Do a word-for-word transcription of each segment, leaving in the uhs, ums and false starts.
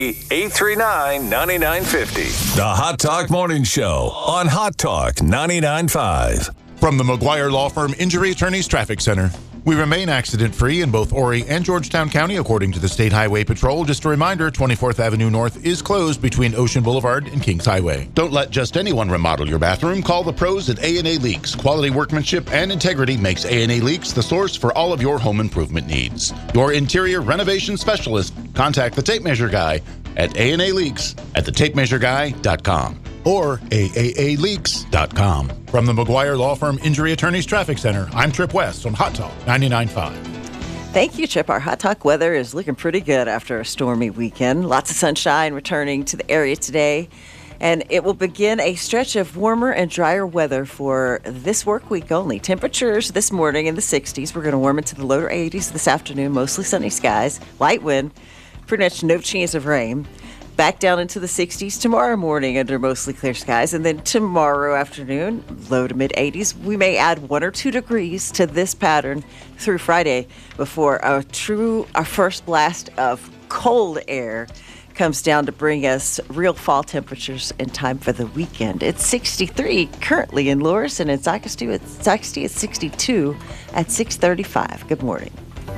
eight three nine, nine nine five zero. The Hot Talk Morning Show on Hot Talk ninety-nine point five. From the McGuire Law Firm Injury Attorneys Traffic Center, we remain accident-free in both Horry and Georgetown County, according to the State Highway Patrol. Just a reminder, twenty-fourth Avenue North is closed between Ocean Boulevard and Kings Highway. Don't let just anyone remodel your bathroom. Call the pros at A and A Leaks. Quality workmanship and integrity makes A and A Leaks the source for all of your home improvement needs. Your interior renovation specialist. Contact the Tape Measure Guy at A and A Leaks at the tape measure guy dot com or A A A leaks dot com. From the McGuire Law Firm Injury Attorneys Traffic Center, I'm Trip West on Hot Talk ninety-nine point five. Thank you, Chip. Our Hot Talk weather is looking pretty good after a stormy weekend. Lots of sunshine returning to the area today. And it will begin a stretch of warmer and drier weather for this work week only. Temperatures this morning in the sixties. We're going to warm into the lower eighties this afternoon. Mostly sunny skies, light wind, pretty much no chance of rain. Back down into the sixties tomorrow morning under mostly clear skies. And then tomorrow afternoon, low to mid eighties. We may add one or two degrees to this pattern through Friday before a true, our first blast of cold air comes down to bring us real fall temperatures in time for the weekend. It's sixty-three currently in Loris, and in Zocastoo it's sixty at sixty-two at six thirty-five. Good morning.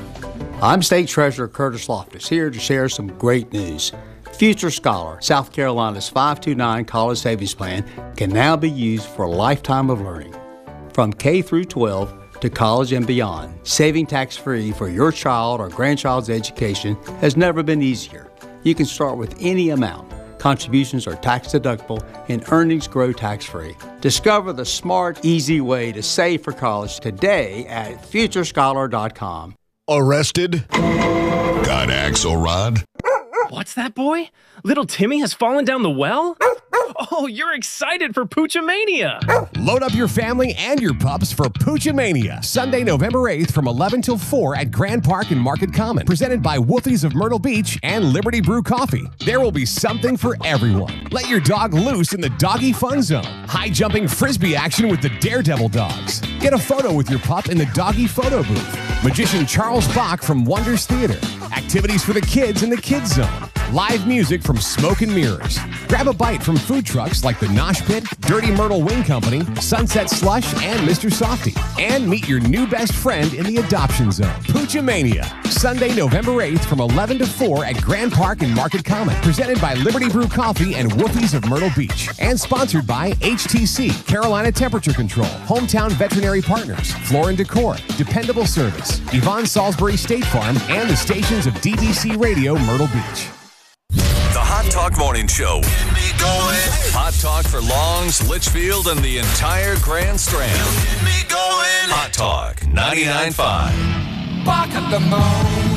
I'm State Treasurer Curtis Loftus, here to share some great news. Future Scholar, South Carolina's five two nine college savings plan, can now be used for a lifetime of learning. From K through twelve to college and beyond, saving tax-free for your child or grandchild's education has never been easier. You can start with any amount. Contributions are tax-deductible and earnings grow tax-free. Discover the smart, easy way to save for college today at future scholar dot com. Arrested? Got Axelrod? What's that, boy? Little Timmy has fallen down the well? Oh, you're excited for Pooch-a-mania. Load up your family and your pups for Pooch-a-mania, Sunday, November eighth from eleven till four at Grand Park and Market Common. Presented by Wolfies of Myrtle Beach and Liberty Brew Coffee. There will be something for everyone. Let your dog loose in the Doggy Fun Zone. High-jumping frisbee action with the Daredevil dogs. Get a photo with your pup in the Doggy Photo Booth. Magician Charles Bach from Wonders Theater. Activities for the kids in the Kids Zone. Live music from Smoke and Mirrors. Grab a bite from food trucks like the Nosh Pit, Dirty Myrtle Wing Company, Sunset Slush, and Mister Softy. And meet your new best friend in the Adoption Zone. Pooch-a-mania, Sunday, November eighth from eleven to four at Grand Park and Market Common. Presented by Liberty Brew Coffee and Wolfies of Myrtle Beach. And sponsored by H T C, Carolina Temperature Control, Hometown Veterinary Partners, Floor and Decor, Dependable Service, Yvonne Salisbury State Farm, and the stations of D B C Radio Myrtle Beach. The Hot Talk Morning Show. Get me going. Hot Talk for Longs, Litchfield, and the entire Grand Strand. Get me going. Hot Talk ninety-nine point five. Back at the moon.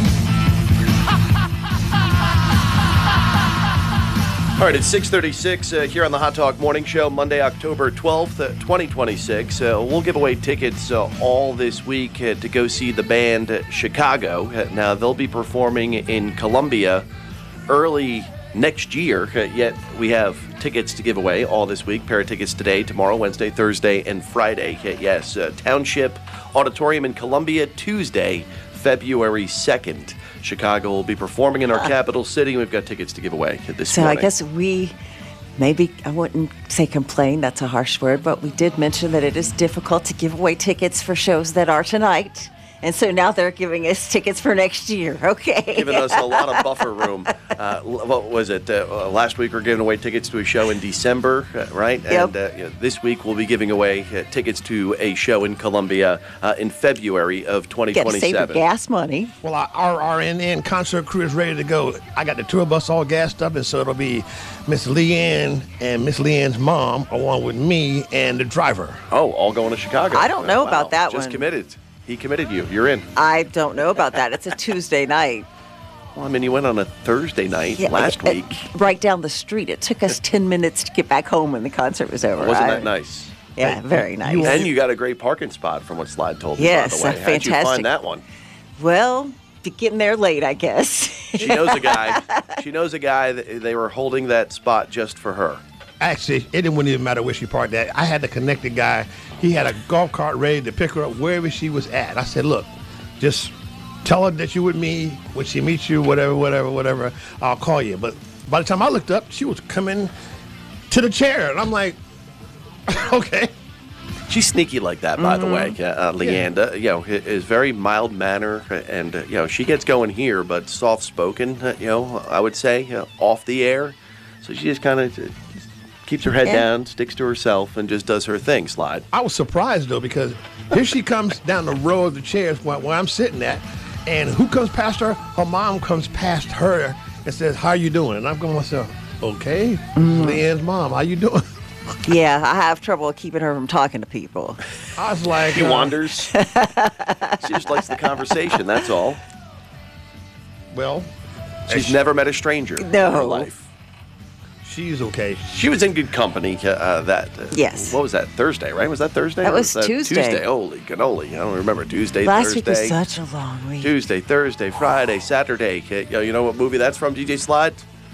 All right, it's six thirty-six uh, here on the Hot Talk Morning Show, Monday, October twelfth, uh, twenty twenty-six. Uh, we'll give away tickets uh, all this week uh, to go see the band uh, Chicago. Uh, now, they'll be performing in Columbia early next year, uh, yet we have tickets to give away all this week. Pair of tickets today, tomorrow, Wednesday, Thursday, and Friday. Uh, yes, uh, Township Auditorium in Columbia, Tuesday, February second. Chicago will be performing in our uh, capital city. We've got tickets to give away this so morning. So I guess we, maybe, I wouldn't say complain, that's a harsh word, but we did mention that it is difficult to give away tickets for shows that are tonight. And so now they're giving us tickets for next year. Okay. Giving us a lot of buffer room. Uh, what was it? Uh, last week we were giving away tickets to a show in December, uh, right? Yep. And uh, you know, this week we'll be giving away uh, tickets to a show in Columbia uh, in February of twenty twenty-seven. Got to save your gas money. Well, our R R N N concert crew is ready to go. I got the tour bus all gassed up, and so it'll be Miss Leanne and Miss Leanne's mom, along with me and the driver. Oh, all going to Chicago. I don't know wow. about that Just one. committed. He committed you. You're in. I don't know about that. It's a Tuesday night. Well, I mean, you went on a Thursday night yeah, last it, week. It, right down the street. It took us ten minutes to get back home when the concert was over. Wasn't I, that nice? Yeah, very nice. And you got a great parking spot from what Slide told me, yes, by the way. How did you fantastic. find that one? Well, getting there late, I guess. She knows a guy. She knows a guy that they were holding that spot just for her. Actually, it didn't even matter where she parked at. I had the connected guy. He had a golf cart ready to pick her up wherever she was at. I said, look, just tell her that you with me. When she meets you, whatever, whatever, whatever, I'll call you. But By the time I looked up, she was coming to the chair, and I'm like, okay. She's sneaky like that, by Mm-hmm. the way. Uh, Leanda, you know, i- is very mild manner, and uh, you know, she gets going here, but soft spoken. Uh, you know, I would say uh, off the air. So she just kind of keeps her head Yeah. down, sticks to herself, and just does her thing. Slide. I was surprised, though, because here she comes down the row of the chairs where, where I'm sitting at, and who comes past her? Her mom comes past her and says, how you doing? And I'm going to myself, okay, Leanne's mom, how you doing? Yeah, I have trouble keeping her from talking to people. I was like, She uh, wanders. She just likes the conversation. That's all. well, She's never met a stranger in No. her life. she's okay. She was in good company. Uh, uh, that uh, Yes. What was that? Thursday, right? Was that Thursday? That Or was Tuesday. Tuesday. Holy cannoli! I don't remember Tuesday. Last Thursday. week was such a long week. Tuesday, Thursday, Friday, Saturday. Okay, You know, you know what movie that's from? D J Slide.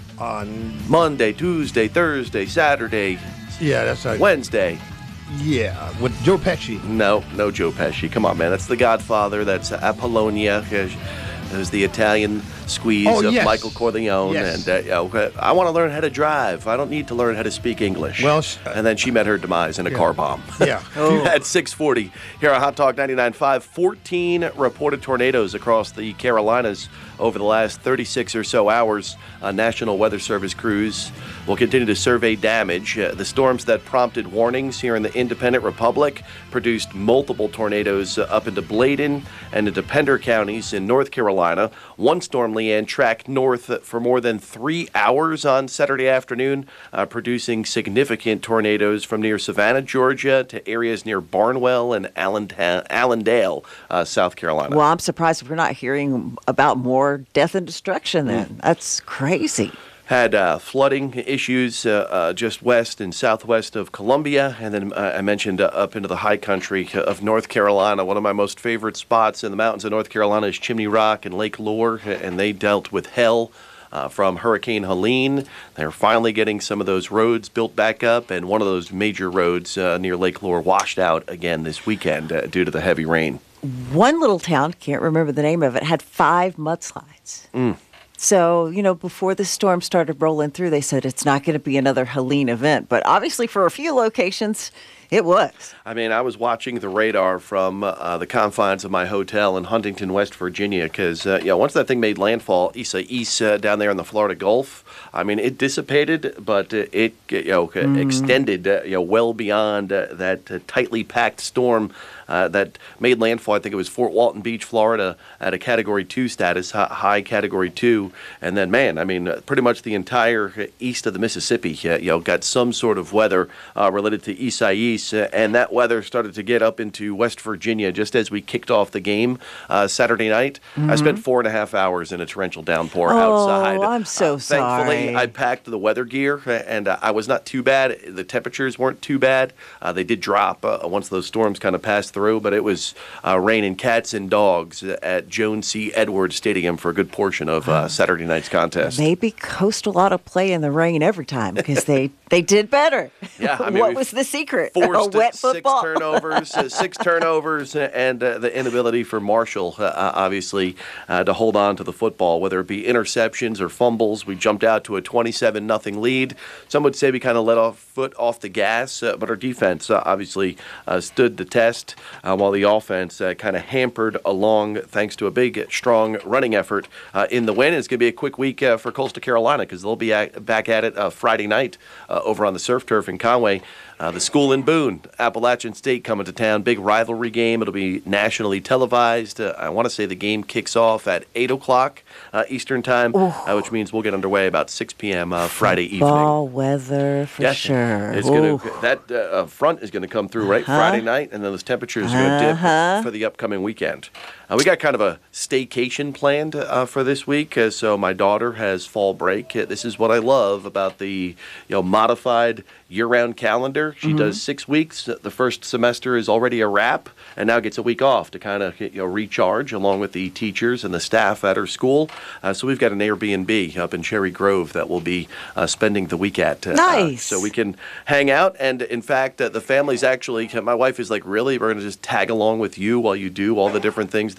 On Monday, Tuesday, Thursday, Saturday, yeah, that's right. Wednesday. Yeah, with Joe Pesci. No, no Joe Pesci. Come on, man. That's The Godfather. That's Apollonia. There's the Italian squeeze Oh, of yes. Michael Corleone. Yes. And uh, you know, I want to learn how to drive. I don't need to learn how to speak English. Well, sh- and then she met her demise in a yeah. car bomb. Yeah. At six forty here on Hot Talk ninety-nine point five, fourteen reported tornadoes across the Carolinas over the last thirty-six or so hours. Uh, National Weather Service crews will continue to survey damage. Uh, the storms that prompted warnings here in the Independent Republic produced multiple tornadoes uh, up into Bladen and into Pender counties in North Carolina. One storm, Leanne, tracked north for more than three hours on Saturday afternoon, uh, producing significant tornadoes from near Savannah, Georgia, to areas near Barnwell and Allenta- Allendale, uh, South Carolina. Well, I'm surprised we're not hearing about more death and destruction then. That's crazy. Had uh, flooding issues uh, uh, just west and southwest of Columbia, and then uh, I mentioned uh, up into the high country of North Carolina. One of my most favorite spots in the mountains of North Carolina is Chimney Rock and Lake Lure, and they dealt with hell uh, from Hurricane Helene. They're finally getting some of those roads built back up, and one of those major roads uh, near Lake Lure washed out again this weekend uh, due to the heavy rain. One little town, can't remember the name of it, had five mudslides. Mm. So, you know, before the storm started rolling through, they said it's not going to be another Helene event. But obviously, for a few locations, it was. I mean, I was watching the radar from uh, the confines of my hotel in Huntington, West Virginia, because, uh, you know, once that thing made landfall, Isa East uh, down there in the Florida Gulf, I mean, it dissipated, but uh, it, you know, mm. extended, uh, you know, well beyond uh, that uh, tightly packed storm uh, that made landfall. I think it was Fort Walton Beach, Florida, at a Category two status, high Category two. And then, man, I mean, pretty much the entire east of the Mississippi, uh, you know, got some sort of weather uh, related to Isaias, uh, and that weather started to get up into West Virginia just as we kicked off the game uh, Saturday night. Mm-hmm. I spent four and a half hours in a torrential downpour oh, outside. I'm so uh, sorry. Thankfully, I packed the weather gear, and uh, I was not too bad. The temperatures weren't too bad. Uh, they did drop uh, once those storms kind of passed through, but it was uh, raining cats and dogs at Joan C. Edwards Stadium for a good portion of uh, Saturday night's contest. Maybe Coastal ought to play in the rain every time because they, they did better. Yeah, I mean, what was the secret? Forced a wet six football. turnovers, uh, six turnovers, uh, and uh, the inability for Marshall, uh, obviously, uh, to hold on to the football, whether it be interceptions or fumbles. We jumped out to a twenty-seven nothing lead. Some would say we kind of let off foot off the gas, uh, but our defense uh, obviously uh, stood the test, uh, while the offense uh, kind of hampered along thanks to a big, strong running effort uh, in the win. It's going to be a quick week uh, for Coastal Carolina because they'll be at, back at it uh, Friday night uh, over on the surf turf in Conway. Uh, the school in Boone, Appalachian State coming to town. Big rivalry game. It'll be nationally televised. Uh, I want to say the game kicks off at eight o'clock uh, Eastern Time, uh, which means we'll get underway about six p.m. Uh, Friday evening. Ball weather for yes, sure. It's gonna, that uh, front is going to come through right uh-huh. Friday night, and then those temperatures are going to uh-huh. dip for the upcoming weekend. Uh, we got kind of a staycation planned uh, for this week. Uh, so my daughter has fall break. Uh, this is what I love about the you know modified year-round calendar. She mm-hmm. does six weeks. The first semester is already a wrap, and now gets a week off to kind of you know recharge along with the teachers and the staff at her school. Uh, so we've got an Airbnb up in Cherry Grove that we'll be uh, spending the week at. Uh, nice. Uh, so we can hang out, and in fact, uh, the family's actually. My wife is like, really? We're going to just tag along with you while you do all the different things that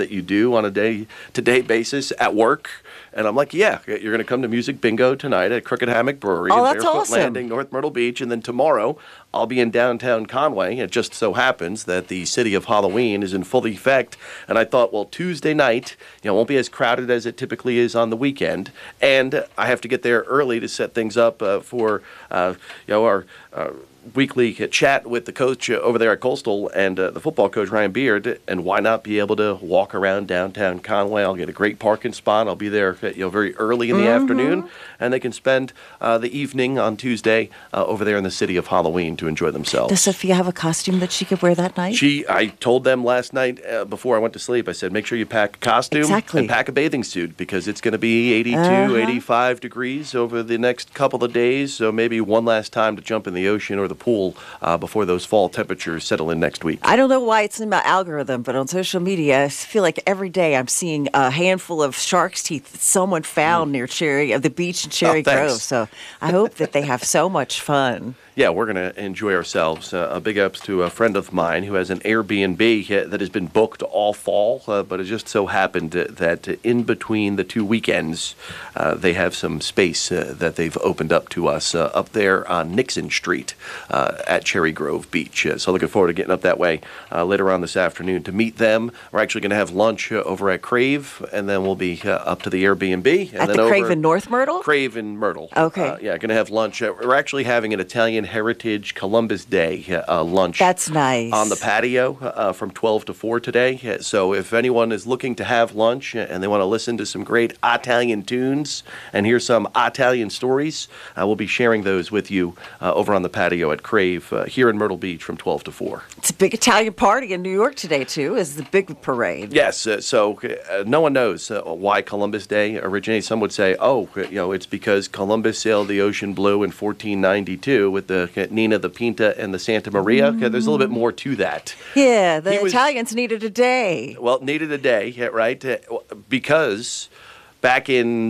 that you do on a day-to-day basis at work. And I'm like, yeah, you're going to come to Music Bingo tonight at Crooked Hammock Brewery Oh, in that's Barefoot awesome. Landing, North Myrtle Beach. And then tomorrow, I'll be in downtown Conway. It just so happens that the city of Halloween is in full effect. And I thought, well, Tuesday night, you know, won't be as crowded as it typically is on the weekend. And I have to get there early to set things up uh, for, uh, you know, our uh, weekly chat with the coach uh, over there at Coastal and uh, the football coach, Ryan Beard. And why not be able to walk around downtown Conway? I'll get a great parking spot. I'll be there, you know, very early in the Mm-hmm. afternoon. And they can spend uh, the evening on Tuesday uh, over there in the city of Halloween to enjoy themselves. Does Sophia have a costume that she could wear that night? She, I told them last night uh, before I went to sleep, I said, make sure you pack a costume Exactly. and pack a bathing suit because it's going to be eighty-two, Uh-huh. eighty-five degrees over the next couple of days. So maybe one last time to jump in the ocean or the pool uh, before those fall temperatures settle in next week. I don't know why it's in my algorithm, but on social media, I feel like every day I'm seeing a handful of shark's teeth that someone found near Cherry of the beach in Cherry Oh, thanks. Grove. So I hope that they have so much fun. Yeah, we're going to enjoy ourselves. Uh, a big ups to a friend of mine who has an Airbnb uh, that has been booked all fall, uh, but it just so happened uh, that uh, in between the two weekends, uh, they have some space uh, that they've opened up to us uh, up there on Nixon Street uh, at Cherry Grove Beach. Uh, so looking forward to getting up that way uh, later on this afternoon to meet them. We're actually going to have lunch uh, over at Crave, and then we'll be uh, up to the Airbnb. And At then the over Crave in North Myrtle? Crave in Myrtle. Okay. Uh, yeah, going to have lunch. Uh, we're actually having an Italian Heritage Columbus Day uh, lunch. That's nice. On the patio uh, from twelve to four today. Uh, So if anyone is looking to have lunch uh, and they want to listen to some great Italian tunes and hear some Italian stories, uh, we'll be sharing those with you uh, over on the patio at Crave uh, here in Myrtle Beach from twelve to four. It's a big Italian party in New York today, too, is the big parade. Yes, uh, so uh, no one knows uh, why Columbus Day originates. Some would say, oh, you know, it's because Columbus sailed the ocean blue in fourteen ninety-two with the uh, Nina, the Pinta, and the Santa Maria. Okay, there's a little bit more to that. Yeah, the He was- Italians needed a day. Well, needed a day, yeah, right? Uh, Because back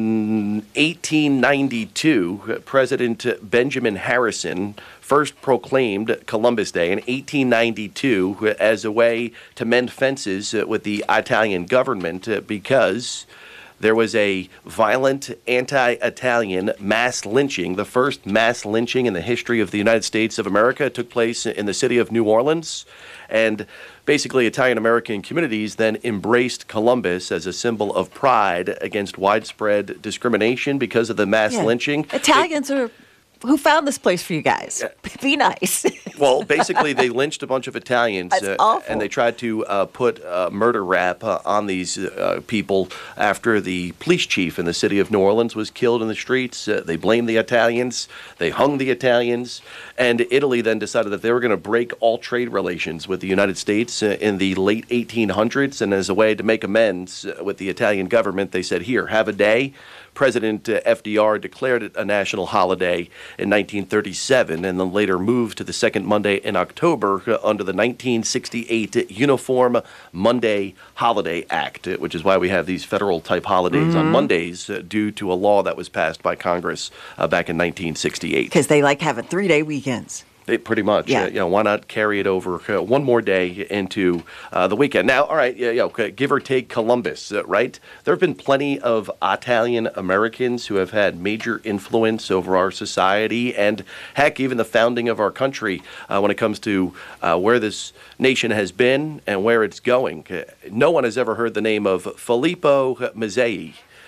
in eighteen ninety-two, uh, President Benjamin Harrison first proclaimed Columbus Day in eighteen ninety-two as a way to mend fences uh, with the Italian government uh, because there was a violent anti-Italian mass lynching. The first mass lynching in the history of the United States of America took place in the city of New Orleans. And basically, Italian-American communities then embraced Columbus as a symbol of pride against widespread discrimination because of the mass Yeah. lynching. Italians are who found this place for you guys. Be nice. Well, basically, they lynched a bunch of Italians, That's uh, awful. and they tried to uh, put uh, murder rap uh, on these uh, people after the police chief in the city of New Orleans was killed in the streets. Uh, they blamed the Italians. They hung the Italians. And Italy then decided that they were going to break all trade relations with the United States uh, in the late eighteen hundreds. And as a way to make amends uh, with the Italian government, they said, here, have a day. President uh, F D R declared it a national holiday in nineteen thirty-seven and then later moved to the second Monday in October uh, under the nineteen sixty-eight Uniform Monday Holiday Act, uh, which is why we have these federal-type holidays on Mhm. Mondays uh, due to a law that was passed by Congress uh, back in nineteen sixty-eight. Because they like having three-day weekends. It, pretty much. Yeah. Uh, you know, why not carry it over uh, one more day into uh, the weekend? Now, all right, yeah, yeah, okay, give or take Columbus, uh, right? There have been plenty of Italian Americans who have had major influence over our society and, heck, even the founding of our country uh, when it comes to uh, where this nation has been and where it's going. Uh, no one has ever heard the name of Filippo Mazzei.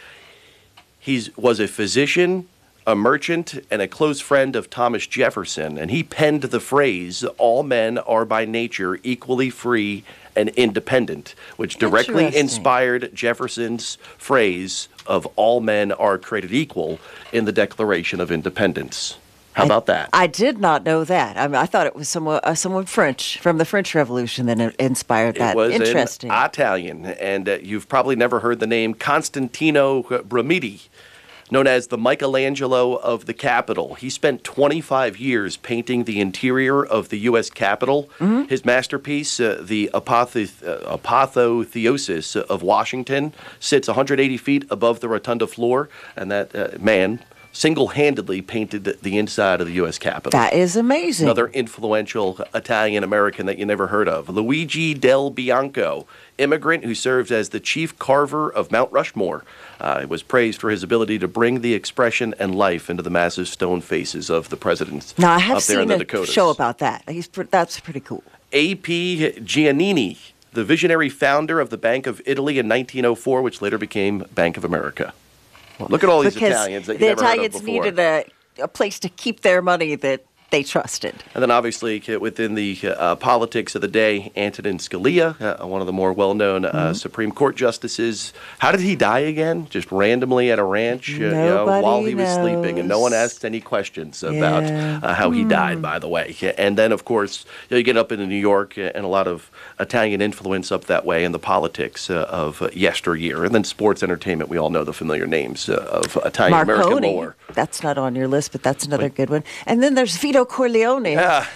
He was a physician, a merchant, and a close friend of Thomas Jefferson, and he penned the phrase, all men are by nature equally free and independent, which directly Interesting. inspired Jefferson's phrase of all men are created equal in the Declaration of Independence. How about that? I did not know that. I, mean, I thought it was someone, uh, someone French from the French Revolution that in- inspired that. It was Interesting. in Italian, and uh, you've probably never heard the name Constantino Brumidi, known as the Michelangelo of the Capitol. He spent twenty-five years painting the interior of the U S Capitol. Mm-hmm. His masterpiece, uh, the Apothe- uh, Apotheosis of Washington, sits one hundred eighty feet above the rotunda floor, and that uh, man single-handedly painted the inside of the U S Capitol. That is amazing. Another influential Italian-American that you never heard of. Luigi Del Bianco, immigrant who served as the chief carver of Mount Rushmore. Uh, was praised for his ability to bring the expression and life into the massive stone faces of the presidents now, I have up there in seen the a Dakotas. show about that. He's pre- that's pretty cool. A P Giannini, the visionary founder of the Bank of Italy in nineteen oh four, which later became Bank of America. Well, look at all these because Italians that you the never Italians heard of before. needed a, a place to keep their money that they trusted. And then obviously within the uh, politics of the day, Antonin Scalia, uh, one of the more well-known uh, mm-hmm. Supreme Court justices. How did he die again? Just randomly at a ranch uh, you know, while he was knows. sleeping, and no one asked any questions about yeah. uh, how he mm. died, by the way. And then, of course, you, know, you get up into New York and a lot of Italian influence up that way in the politics uh, of uh, yesteryear. And then sports entertainment, we all know the familiar names uh, of Italian-American Marconi. lore. That's not on your list, but that's another Wait. good one. And then there's Vito Corleone. Yeah.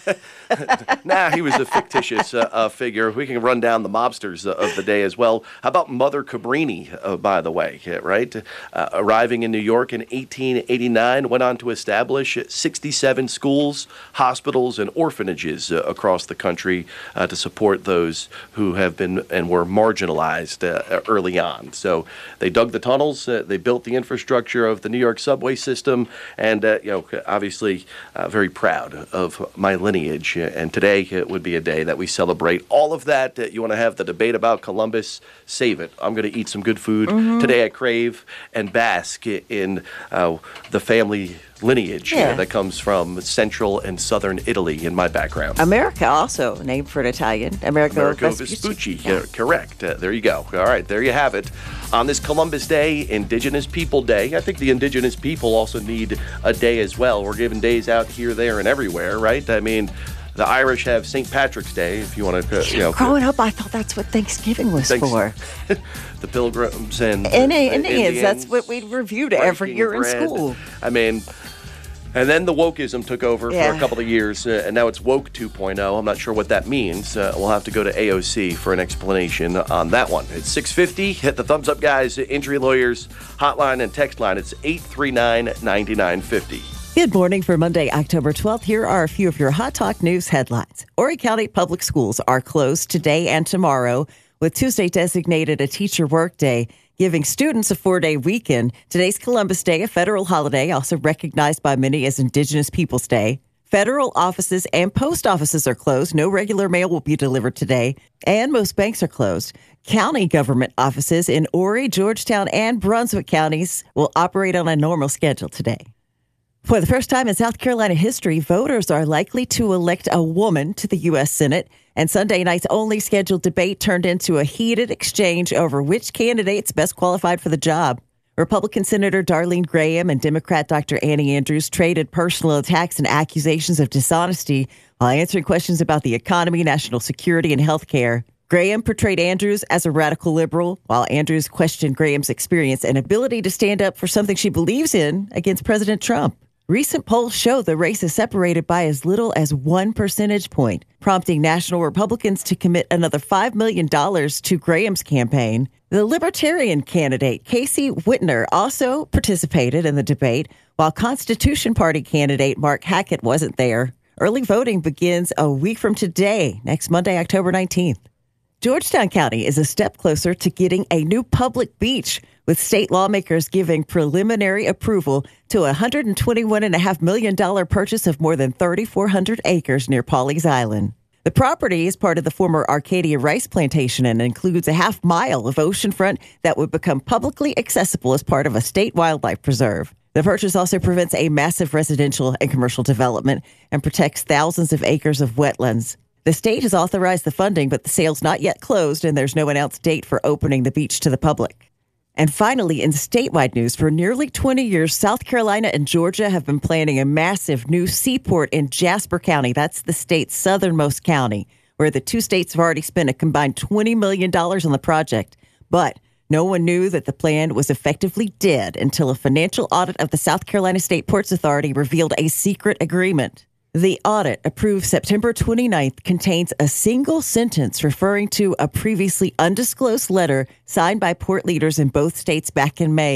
Nah, he was a fictitious uh, uh, figure. We can run down the mobsters uh, of the day as well. How about Mother Cabrini, uh, by the way, right? Uh, arriving in New York in eighteen eighty-nine, went on to establish sixty-seven schools, hospitals, and orphanages uh, across the country uh, to support those who have been and were marginalized uh, early on. So they dug the tunnels, uh, they built the infrastructure of the New York subway system, and uh, you know, obviously uh, very proud of my lineage. And today it would be a day that we celebrate all of that. Uh, you want to have the debate about Columbus? Save it. I'm going to eat some good food mm-hmm. today. I crave and bask in uh, the family lineage yeah. uh, that comes from central and southern Italy in my background. America also named for an Italian. Americo, Americo Vespucci. Vespucci. Yeah. Correct. Uh, there you go. All right, there you have it. On this Columbus Day, Indigenous People Day, I think the indigenous people also need a day as well. We're giving days out here, there, and everywhere, right? I mean, the Irish have Saint Patrick's Day, if you want to, you know. Growing up, I thought that's what Thanksgiving was thanks- for. The Pilgrims and and, uh, Indians, Indians. That's what we reviewed every year in bread. school. I mean, and then the wokeism took over yeah. for a couple of years, uh, and now it's woke two point oh. I'm not sure what that means. Uh, we'll have to go to A O C for an explanation on that one. It's six fifty. Hit the thumbs up, guys. Injury Lawyers hotline and text line. It's eight three nine, nine nine five zero. Good morning for Monday, October twelfth. Here are a few of your Hot Talk News headlines. Horry County Public Schools are closed today and tomorrow, with Tuesday designated a teacher workday, giving students a four-day weekend. Today's Columbus Day, a federal holiday, also recognized by many as Indigenous Peoples Day. Federal offices and post offices are closed. No regular mail will be delivered today, and most banks are closed. County government offices in Horry, Georgetown, and Brunswick counties will operate on a normal schedule today. For the first time in South Carolina history, voters are likely to elect a woman to the U S Senate, and Sunday night's only scheduled debate turned into a heated exchange over which candidate's best qualified for the job. Republican Senator Darlene Graham and Democrat Doctor Annie Andrews traded personal attacks and accusations of dishonesty while answering questions about the economy, national security, and health care. Graham portrayed Andrews as a radical liberal, while Andrews questioned Graham's experience and ability to stand up for something she believes in against President Trump. Recent polls show the race is separated by as little as one percentage point, prompting national Republicans to commit another five million dollars to Graham's campaign. The Libertarian candidate, Casey Whitner, also participated in the debate, while Constitution Party candidate Mark Hackett wasn't there. Early voting begins a week from today, next Monday, October nineteenth. Georgetown County is a step closer to getting a new public beach, with state lawmakers giving preliminary approval to a one hundred twenty-one point five million dollars purchase of more than three thousand four hundred acres near Pawleys Island. The property is part of the former Arcadia Rice Plantation and includes a half mile of oceanfront that would become publicly accessible as part of a state wildlife preserve. The purchase also prevents a massive residential and commercial development and protects thousands of acres of wetlands. The state has authorized the funding, but the sale's not yet closed, and there's no announced date for opening the beach to the public. And finally, in statewide news, for nearly twenty years, South Carolina and Georgia have been planning a massive new seaport in Jasper County. That's the state's southernmost county, where the two states have already spent a combined twenty million dollars on the project. But no one knew that the plan was effectively dead until a financial audit of the South Carolina State Ports Authority revealed a secret agreement. The audit, approved September twenty-ninth, contains a single sentence referring to a previously undisclosed letter signed by port leaders in both states back in May.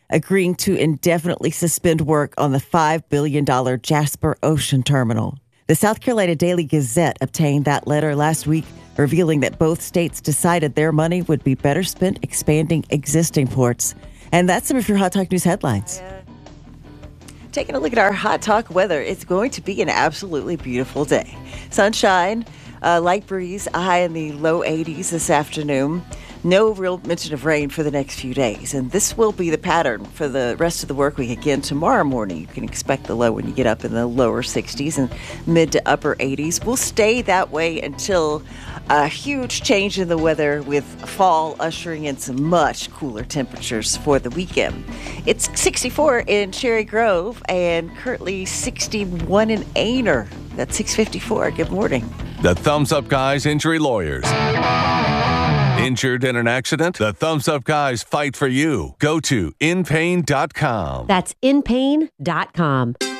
agreeing to indefinitely suspend work on the five billion dollars Jasper Ocean Terminal. The South Carolina Daily Gazette obtained that letter last week, revealing that both states decided their money would be better spent expanding existing ports. And that's some of your Hot Talk News headlines. Yeah. Taking a look at our Hot Talk weather, it's going to be an absolutely beautiful day. Sunshine, uh, light breeze, a high in the low eighties this afternoon. No real mention of rain for the next few days. And this will be the pattern for the rest of the work week. Again, tomorrow morning, you can expect the low when you get up in the lower sixties and mid to upper eighties. We'll stay that way until a huge change in the weather with fall ushering in some much cooler temperatures for the weekend. It's sixty-four in Cherry Grove and currently sixty-one in Aner. That's six fifty-four. Good morning. The Thumbs Up Guys Injury Lawyers. Injured in an accident? The Thumbs Up Guys fight for you. Go to in pain dot com. That's in pain dot com.